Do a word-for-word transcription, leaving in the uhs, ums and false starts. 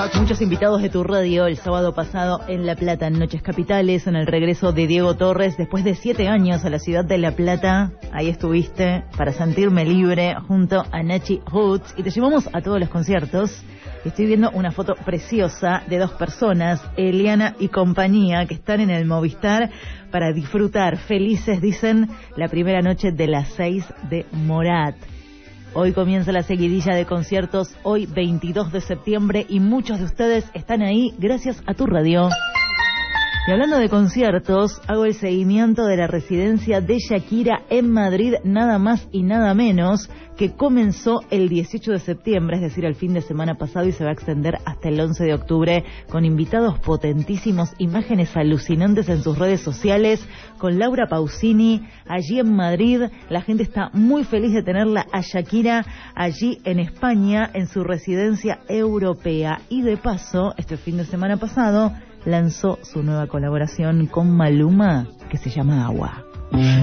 Muchos invitados de tu radio el sábado pasado en La Plata, en Noches Capitales, en el regreso de Diego Torres después de siete años a la ciudad de La Plata. Ahí estuviste para sentirme libre junto a Nachi Roots y te llevamos a todos los conciertos. Estoy viendo una foto preciosa de dos personas, Eliana y compañía, que están en el Movistar para disfrutar felices, dicen, la primera noche de las seis de Morat. Hoy comienza la seguidilla de conciertos, hoy veintidós de septiembre, y muchos de ustedes están ahí gracias a tu radio. Y hablando de conciertos, hago el seguimiento de la residencia de Shakira en Madrid, nada más y nada menos, que comenzó el dieciocho de septiembre, es decir, el fin de semana pasado, y se va a extender hasta el once de octubre, con invitados potentísimos, imágenes alucinantes en sus redes sociales, con Laura Pausini allí en Madrid. La gente está muy feliz de tenerla a Shakira allí en España, en su residencia europea. Y de paso, este fin de semana pasado, lanzó su nueva colaboración con Maluma, que se llama Agua.